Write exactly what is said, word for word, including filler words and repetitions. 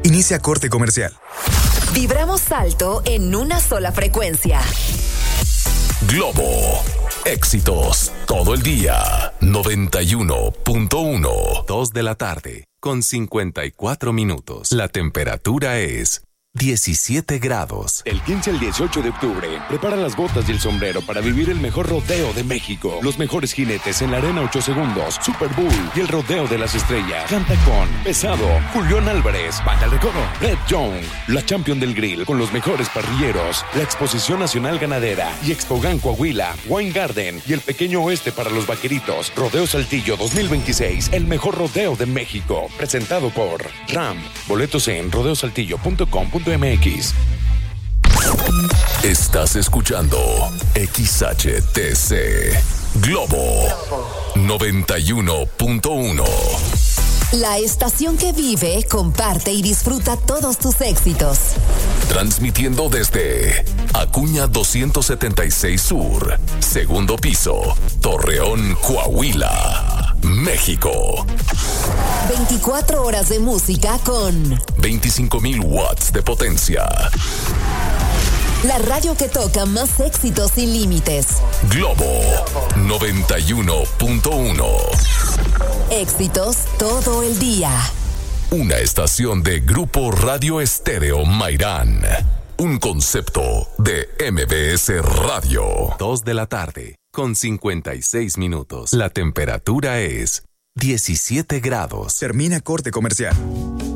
Inicia corte comercial. Vibramos alto en una sola frecuencia. Globo. Éxitos todo el día. noventa y uno punto uno. Dos de la tarde con cincuenta y cuatro minutos. La temperatura es diecisiete grados. El quince al dieciocho de octubre, prepara las botas y el sombrero para vivir el mejor rodeo de México. Los mejores jinetes en la arena ocho segundos, Super Bowl y el rodeo de las estrellas. Canta con Pesado, Julián Álvarez, Baja el Recodo, Red Young, la Champion del Grill con los mejores parrilleros, la Exposición Nacional Ganadera y Expogan Coahuila, Wine Garden y el Pequeño Oeste para los vaqueritos. Rodeo Saltillo dos mil veintiséis, el mejor rodeo de México. Presentado por Ram. Boletos en rodeo saltillo punto com punto m x. Estás escuchando X H T C Globo noventa y uno punto uno. La estación que vive, comparte y disfruta todos tus éxitos. Transmitiendo desde Acuña doscientos setenta y seis Sur, segundo piso, Torreón, Coahuila, México. veinticuatro horas de música con veinticinco mil watts de potencia. La radio que toca más éxitos sin límites. Globo noventa y uno punto uno. Éxitos todo el día. Una estación de Grupo Radio Estéreo Mairán. Un concepto de M B S Radio. Dos de la tarde con cincuenta y seis minutos. La temperatura es diecisiete grados. Termina corte comercial.